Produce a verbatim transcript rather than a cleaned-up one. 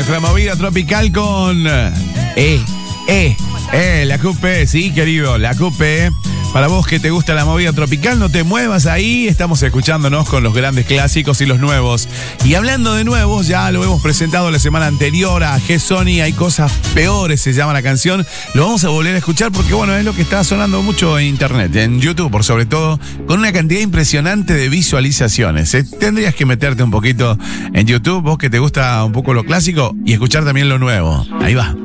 Nuestra movida tropical con Eh, eh, eh, la Q P, sí, querido, la Q P. Para vos que te gusta la movida tropical, no te muevas ahí. Estamos escuchándonos con los grandes clásicos y los nuevos. Y hablando de nuevos, ya lo hemos presentado la semana anterior a G-Sony. Hay cosas peores, se llama la canción. Lo vamos a volver a escuchar porque, bueno, es lo que está sonando mucho en internet, en YouTube, por sobre todo, con una cantidad impresionante de visualizaciones. ¿eh? Tendrías que meterte un poquito en YouTube, vos que te gusta un poco lo clásico, y escuchar también lo nuevo. Ahí va.